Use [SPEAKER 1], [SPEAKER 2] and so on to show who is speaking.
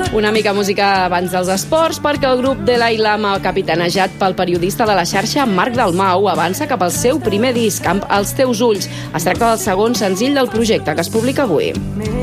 [SPEAKER 1] Una mica música abans dels esports, perquè el grup Dalai Lama, capitanejat pel periodista de la xarxa Marc Dalmau, avança cap al seu primer disc, Amb els teus ulls. Es tracta del segon senzill del projecte, que es publica avui.